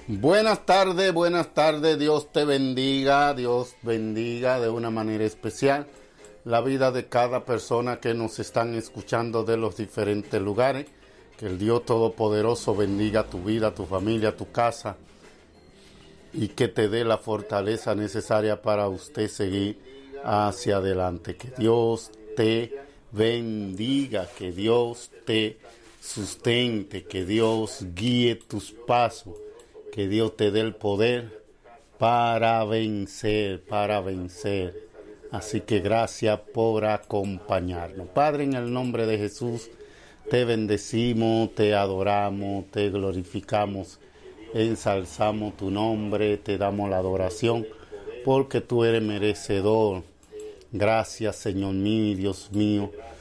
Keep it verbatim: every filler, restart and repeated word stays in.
Buenas tardes, buenas tardes, Dios te bendiga, Dios bendiga de una manera especial la vida de cada persona que nos están escuchando de los diferentes lugares. Que el Dios Todopoderoso bendiga tu vida, tu familia, tu casa y que te dé la fortaleza necesaria para usted seguir hacia adelante. Que Dios te bendiga, que Dios te sustente, que Dios guíe tus pasos. Que Dios te dé el poder para vencer, para vencer. Así que gracias por acompañarnos. Padre, en el nombre de Jesús, te bendecimos, te adoramos, te glorificamos, ensalzamos tu nombre, te damos la adoración, porque tú eres merecedor. Gracias, Señor mío y Dios mío,